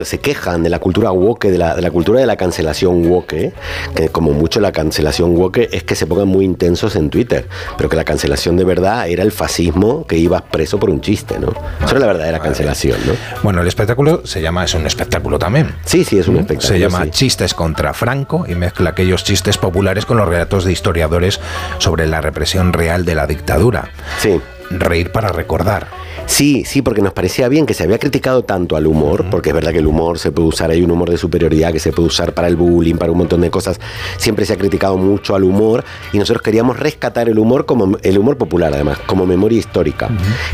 se quejan de la cultura woke, de la cultura de la cancelación woke, que como mucho la cancelación woke es que se pongan muy intensos en Twitter, pero que la cancelación de verdad era el fascismo que ibas preso por un chiste, ¿no? Eso era la verdadera cancelación, ¿no? Bueno, el espectáculo es un espectáculo también. Sí, es un espectáculo. Se llama Chistes contra Franco y mezcla aquellos chistes populares con los relatos de historiadores sobre la represión real de la dictadura. Sí. Reír para recordar. Sí, porque nos parecía bien que se había criticado tanto al humor, porque es verdad que el humor se puede usar, hay un humor de superioridad que se puede usar para el bullying, para un montón de cosas, siempre se ha criticado mucho al humor y nosotros queríamos rescatar el humor como el humor popular además, como memoria histórica.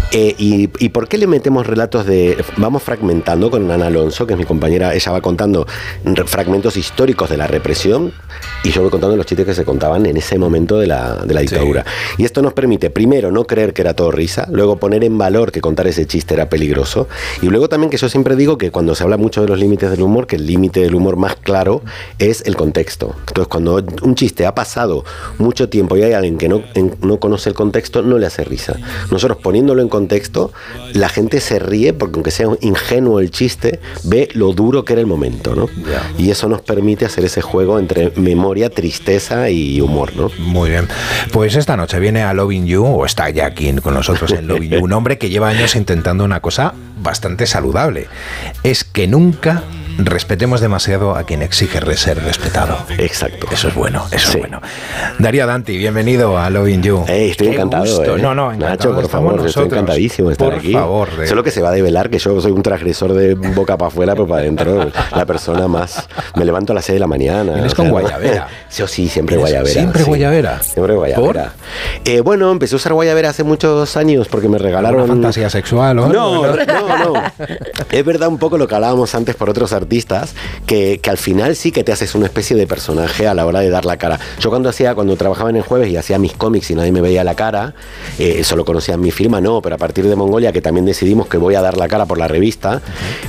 ¿Y por qué le metemos relatos vamos fragmentando con Ana Alonso, que es mi compañera, ella va contando fragmentos históricos de la represión y yo voy contando los chistes que se contaban en ese momento de la dictadura. Sí. Y esto nos permite, primero, no creer que era todo risa, luego poner en valor que contar ese chiste era peligroso, y luego también que yo siempre digo que cuando se habla mucho de los límites del humor, que el límite del humor más claro es el contexto. Entonces cuando un chiste ha pasado mucho tiempo y hay alguien que no conoce el contexto, no le hace risa. Nosotros poniéndolo en contexto, la gente se ríe porque aunque sea ingenuo el chiste, ve lo duro que era el momento, ¿no? Yeah. Y eso nos permite hacer ese juego entre memoria, tristeza y humor, ¿no? Muy bien. Pues esta noche viene a Loving You, o está ya aquí con nosotros en Loving You, un hombre que lleva años intentando una cosa bastante saludable. Es que nunca respetemos demasiado a quien exige ser respetado. Exacto. Eso es bueno, eso es bueno. Darío Danti, bienvenido a Loving You. Estoy encantado. Encantado. Nacho, por favor, estoy encantadísimo de estar aquí. Por favor. Solo que se va a develar que yo soy un transgresor de boca para afuera, pero para adentro la persona más... Me levanto a las 6 de la mañana. ¿Vienes con guayabera? Yo sí, siempre guayabera. ¿Siempre guayabera? Siempre guayabera. Bueno, empecé a usar guayabera hace muchos años porque me regalaron... ¿Una fantasía sexual o algo? No. Es verdad un poco lo que hablábamos antes por otros artistas, que al final sí que te haces una especie de personaje a la hora de dar la cara. Yo cuando trabajaba en El Jueves y hacía mis cómics y nadie me veía la cara, solo conocían mi firma, pero a partir de Mongolia, que también decidimos que voy a dar la cara por la revista,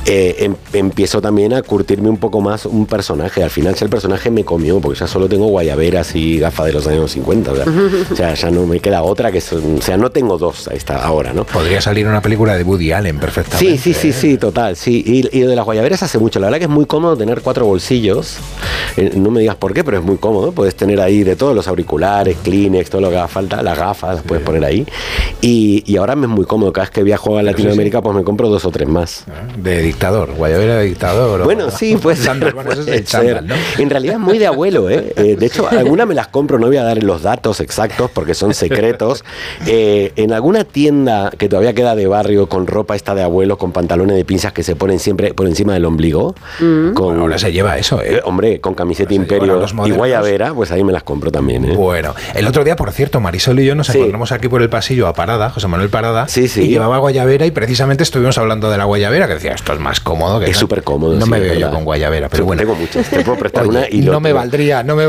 empiezo también a curtirme un poco más un personaje. Al final el personaje me comió, porque ya solo tengo guayaberas y gafas de los años 50, o sea, ya no me queda otra que... O sea, no tengo dos ahora, ¿no? Podría salir una película de Woody Allen perfectamente. Sí, total, sí. Y de las guayaberas hace mucho. La verdad que es muy cómodo tener 4 bolsillos. No me digas por qué, pero es muy cómodo. Puedes tener ahí de todos los auriculares, Kleenex, todo lo que haga falta. Las gafas las puedes poner ahí. Y ahora me es muy cómodo. Cada vez que viajo a Latinoamérica, pues me compro 2 o 3 más. De dictador, guayabera de dictador. Bueno, sí, pues ¿no? En realidad es muy de abuelo, De hecho, algunas me las compro. No voy a dar los datos exactos porque son secretos. En alguna tienda que todavía queda de barrio con ropa esta de abuelos, con pantalones de pinzas que se ponen siempre por encima del ombligo. Bueno, ahora se lleva eso, hombre, con camiseta Imperio y guayabera, pues ahí me las compro también, Bueno, el otro día, por cierto, Marisol y yo nos encontramos aquí por el pasillo a Parada, José Manuel Parada, y llevaba guayabera y precisamente estuvimos hablando de la guayabera, que decía, esto es más cómodo que... Es súper cómodo. No me veo yo con guayabera, pero bueno. Tengo muchas, te puedo prestar una y... No me valdría. No,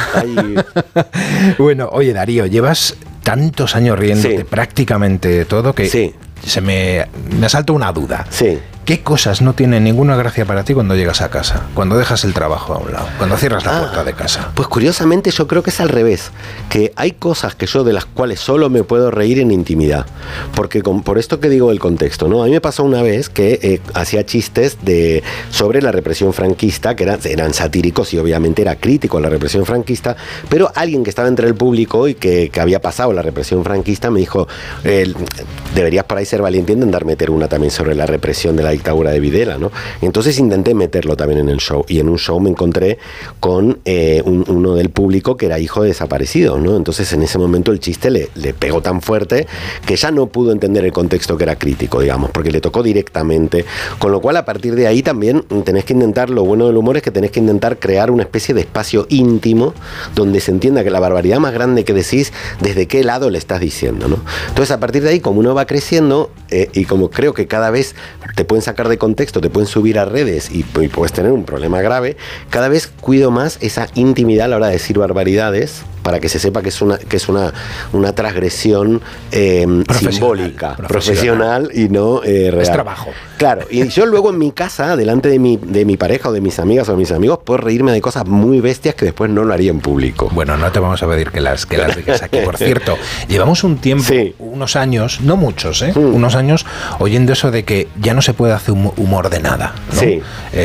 bueno, oye, Darío, llevas tantos años riéndote prácticamente de todo que me asalta una duda. Sí. ¿Qué cosas no tienen ninguna gracia para ti cuando llegas a casa? Cuando dejas el trabajo a un lado, cuando cierras la puerta de casa. Pues curiosamente yo creo que es al revés, que hay cosas que yo de las cuales solo me puedo reír en intimidad, porque por esto que digo el contexto, ¿no? A mí me pasó una vez que hacía chistes sobre la represión franquista, que eran satíricos y obviamente era crítico a la represión franquista, pero alguien que estaba entre el público y que había pasado la represión franquista me dijo, deberías por ahí ser valiente e intentar meter una también sobre la represión de la dictadura de Videla, ¿no? Entonces intenté meterlo también en el show, y en un show me encontré con uno del público que era hijo de desaparecido, ¿no? Entonces en ese momento el chiste le pegó tan fuerte que ya no pudo entender el contexto que era crítico, digamos, porque le tocó directamente, con lo cual a partir de ahí también tenés que intentar, lo bueno del humor es que tenés que intentar crear una especie de espacio íntimo donde se entienda que la barbaridad más grande que decís, desde qué lado le estás diciendo, ¿no? Entonces a partir de ahí, como uno va creciendo, y como creo que cada vez te pueden sacar de contexto, te pueden subir a redes y puedes tener un problema grave, cada vez cuido más esa intimidad a la hora de decir barbaridades, para que se sepa que es una transgresión simbólica, profesional y no real. Es trabajo. Claro, y yo luego en mi casa, delante de mi pareja o de mis amigas o de mis amigos, puedo reírme de cosas muy bestias que después no lo haría en público. Bueno, no te vamos a pedir que las digas aquí. Por cierto, llevamos un tiempo, unos años, no muchos, unos años oyendo eso de que ya no se puede hacer humor de nada, ¿no? Sí.